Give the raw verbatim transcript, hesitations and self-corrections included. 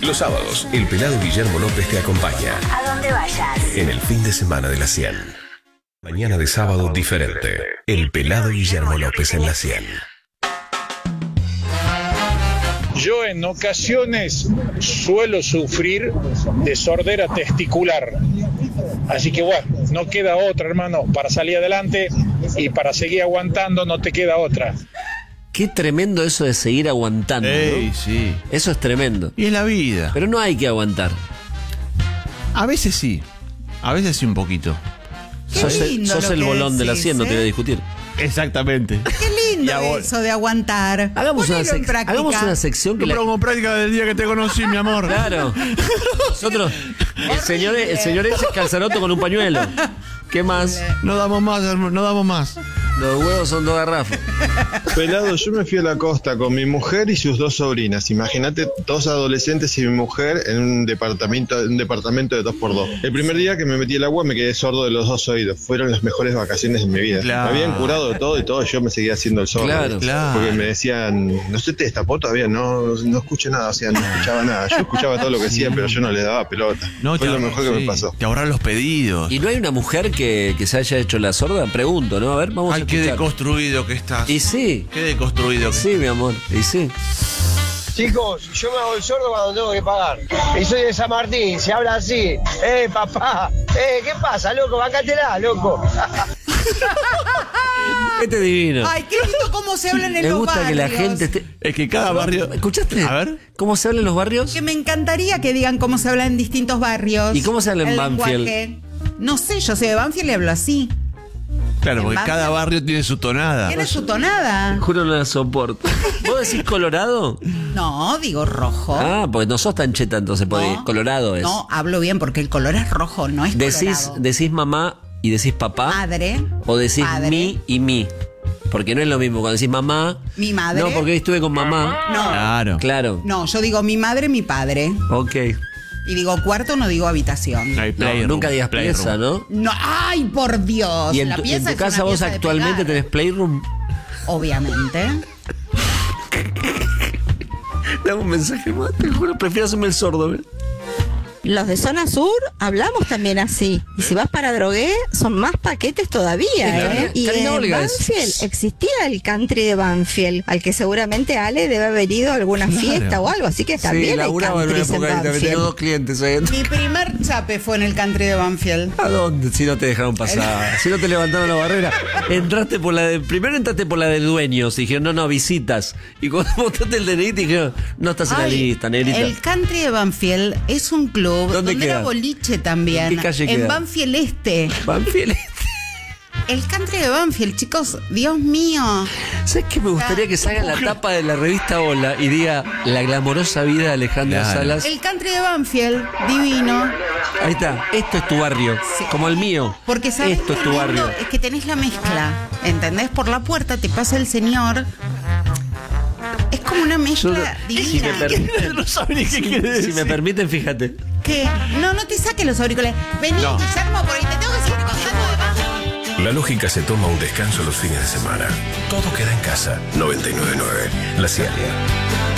Los sábados, el pelado Guillermo López te acompaña. A donde vayas. En el fin de semana de la cien. Mañana de sábado diferente. El pelado Guillermo López en la cien. Yo en ocasiones suelo sufrir de sordera testicular. Así que bueno, no queda otra, hermano, para salir adelante y para seguir aguantando no te queda otra. Qué tremendo eso de seguir aguantando, Ey, ¿no? sí. Eso es tremendo. Y es la vida. Pero no hay que aguantar. A veces sí. A veces sí un poquito. Qué Sos el, lindo sos lo el que bolón de la decís, cien, no te voy a ¿eh? discutir. Exactamente. Qué lindo Y ahora- eso de aguantar. Hagamos una, Ponelo en sec- práctica. hagamos una sección que Lo la... pongo en práctica del día que te conocí, mi amor. Claro. Nosotros, el señor, el señor ese es calzaroto con un pañuelo. ¿Qué más? No damos más, hermano, no damos más. Los huevos son dos garrafas. Pelado, yo me fui a la costa con mi mujer y sus dos sobrinas. Imagínate, dos adolescentes y mi mujer en un departamento, un departamento de dos por dos. El primer día que me metí al agua me quedé sordo de los dos oídos. Fueron las mejores vacaciones de mi vida. Claro. Me habían curado de todo y todo, yo me seguía haciendo el sordo. Claro, claro. Porque me decían, no se te destapó todavía, no, no escucho nada, o sea, no escuchaba nada. Yo escuchaba todo lo que decían, pero yo no le daba pelota. No, Fue te lo ahorra- mejor que sí, me pasó. Te ahorrar los pedidos. ¿Y no hay una mujer que, que se haya hecho la sorda? Pregunto, ¿no? A ver, vamos Ay, a qué escuchar. deconstruido que estás. Y sí, Qué deconstruido que sí, mi amor, y sí. Chicos, yo me hago el sordo cuando tengo que pagar. Y soy de San Martín, se habla así. Eh, papá, eh, ¿qué pasa, loco? Bancátela, loco. Este divino. Ay, qué lindo cómo se habla en Me los gusta barrios. que la gente esté... Es que cada barrio. ¿Escuchaste? A ver. ¿Cómo se habla en los barrios? Que me encantaría que digan cómo se habla en distintos barrios. ¿Y cómo se habla en El Banfield? lenguaje. No sé, yo soy de Banfield y hablo así. Claro, En porque Banfield. cada barrio tiene su tonada. Tiene su tonada. Juro no la soporto. ¿Vos decís colorado? No, digo rojo. Ah, porque no sos tan cheta entonces, porque No. colorado es. No, hablo bien porque el color es rojo, no es Decís, colorado. decís mamá y decís papá. Madre. O decís padre. mi y mi. Porque no es lo mismo cuando decís mamá. Mi madre. No, porque hoy estuve con mamá. No. Claro. Claro. No, yo digo mi madre, mi padre. Ok. Y digo cuarto, no digo habitación. Hay No, playroom, nunca digas playroom. pieza, ¿no? No, ay, por Dios. Y en la tu, pieza en tu es casa una vos pieza de actualmente pegar. tenés playroom. Obviamente. Dame un mensaje más, te juro, prefiero hacerme el sordo. ¿eh? Los de zona sur hablamos también así. Y si vas para Drogué, son más paquetes todavía, ¿eh? Y Karina en Olga es- Banfield existía el country de Banfield, al que seguramente Ale debe haber ido a alguna Claro. fiesta o algo, así que también hay laburaba en una countries en época y también tenía Banfield. dos clientes ahí. Mi primer chape fue en el country de Banfield. ¿A dónde? Si no te dejaron pasar, si no te levantaron la barrera. Entraste por la de. Primero entraste por la de dueños y dijeron, no, no, visitas. Y cuando mostraste el D N I te dijeron, no estás en la Ay, lista, negrita. el country de Banfield es un club ¿Dónde donde queda? era boliche también. ¿En qué calle en queda? Banfield Este. Banfield. El country de Banfield, chicos, Dios mío. ¿Sabes qué? Me gustaría que salga la tapa de la revista Hola y diga la glamorosa vida de Alejandra Claro. Salas. El country de Banfield, divino. Ahí está, esto es tu barrio, Sí. como el mío. Porque sabes Esto es qué tu lindo? barrio. Es que tenés la mezcla, ¿entendés? Por la puerta te pasa el señor. Es como una mezcla Yo- divina. si me permiten, No sabe ni qué quiere si decir. me permiten, fíjate. ¿Qué? No, no te saques los auriculares. Vení, No. Guillermo, porque te tengo que seguir contando de Banfield. La lógica se toma un descanso los fines de semana. Todo queda en casa. noventa y nueve punto nueve. La cien.